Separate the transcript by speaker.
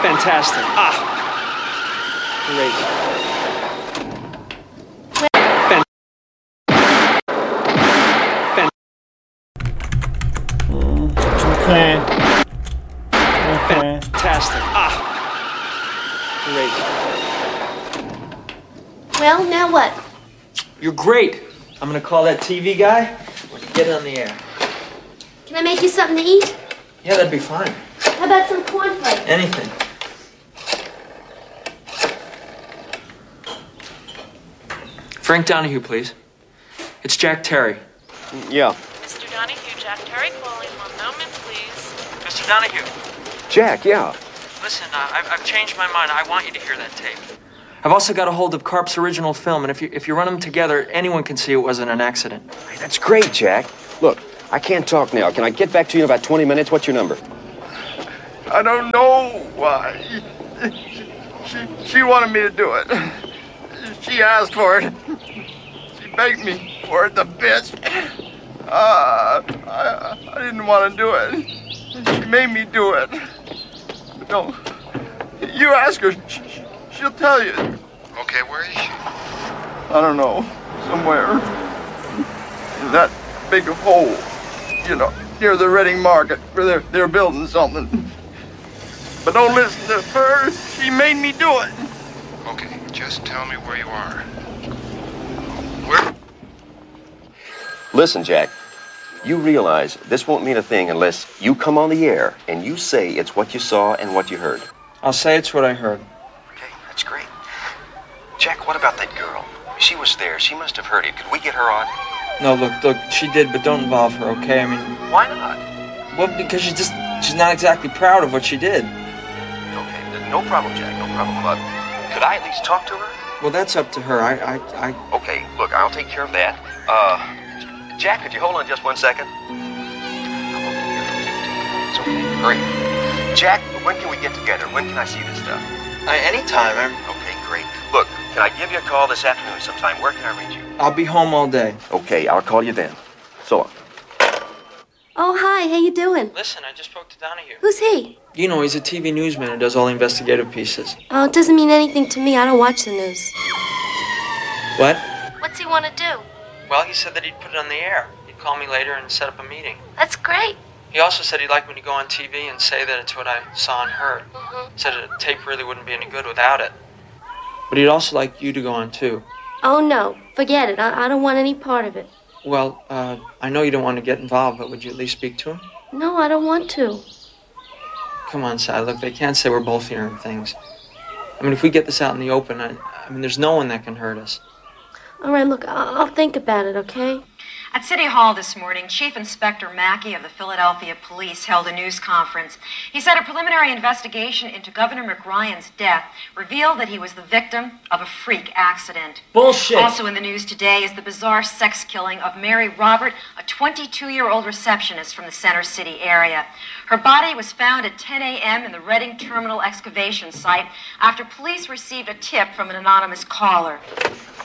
Speaker 1: Fantastic. Great.
Speaker 2: Okay.
Speaker 1: Fantastic. Great.
Speaker 3: Well, now what?
Speaker 1: You're great. I'm gonna call that TV guy. We're gonna get it on the air.
Speaker 3: Can I make you something to eat?
Speaker 1: Yeah, that'd be fine.
Speaker 3: How about some cornflakes?
Speaker 1: Anything. Frank Donahue, please. It's Jack Terry.
Speaker 4: Yeah.
Speaker 5: Mr. Donahue, Jack Terry calling. 1 moment, please.
Speaker 1: Mr. Donahue.
Speaker 4: Jack, yeah.
Speaker 1: Listen, I've changed my mind. I want you to hear that tape. I've also got a hold of Karp's original film, and if you run them together, anyone can see it wasn't an accident.
Speaker 4: Hey, that's great, Jack. Look, I can't talk now. Can I get back to you in about 20 minutes? What's your number?
Speaker 6: I don't know why. She wanted me to do it. She asked for it. She begged me for it, the bitch. I didn't want to do it. She made me do it. No, you ask her. She'll tell you.
Speaker 7: Okay, where is she?
Speaker 6: I don't know. Somewhere. In that big hole. You know, near the Reading Market where they're building something. But don't listen to her. She made me do it.
Speaker 7: Okay, just tell me where you are. Where?
Speaker 4: Listen, Jack. You realize this won't mean a thing unless you come on the air and you say it's what you saw and what you heard.
Speaker 1: I'll say it's what I heard.
Speaker 4: Okay, that's great. Jack, what about that girl? She was there. She must have heard it. Could we get her on?
Speaker 1: No, look, she did, but don't involve her, okay? I mean...
Speaker 4: Why not?
Speaker 1: Well, because she's not exactly proud of what she did.
Speaker 4: Okay, no problem, Jack, no problem. Could I at least talk to her?
Speaker 1: Well, that's up to her.
Speaker 4: Okay, look, I'll take care of that. Jack, could you hold on just 1 second? It's okay, great. Jack, when can we get together? When can I see this stuff?
Speaker 1: Anytime.
Speaker 4: Okay, great. Look, can I give you a call this afternoon sometime? Where can I reach you?
Speaker 1: I'll be home all day.
Speaker 4: Okay, I'll call you then. So long.
Speaker 3: Oh, hi. How you doing?
Speaker 1: Listen, I just spoke to Donahue.
Speaker 3: Who's he?
Speaker 1: You know, he's a TV newsman who does all the investigative pieces.
Speaker 3: Oh, it doesn't mean anything to me. I don't watch the news.
Speaker 1: What?
Speaker 3: What's he want to do?
Speaker 1: Well, he said that he'd put it on the air. He'd call me later and set up a meeting.
Speaker 3: That's great.
Speaker 1: He also said he'd like me to go on TV and say that it's what I saw and heard. Said a tape really wouldn't be any good without it. But he'd also like you to go on, too.
Speaker 3: Oh, no. Forget it. I don't want any part of it.
Speaker 1: Well, I know you don't want to get involved, but would you at least speak to him?
Speaker 3: No, I don't want to.
Speaker 1: Come on, Si. Look, they can't say we're both hearing things. I mean, if we get this out in the open, I mean, there's no one that can hurt us.
Speaker 3: All right, look, I'll think about it, okay?
Speaker 8: At City Hall this morning, Chief Inspector Mackey of the Philadelphia Police held a news conference. He said a preliminary investigation into Governor McRyan's death revealed that he was the victim of a freak accident.
Speaker 1: Bullshit!
Speaker 8: Also in the news today is the bizarre sex killing of Mary Robert, a 22-year-old receptionist from the Center City area. Her body was found at 10 a.m. in the Reading Terminal excavation site after police received a tip from an anonymous caller.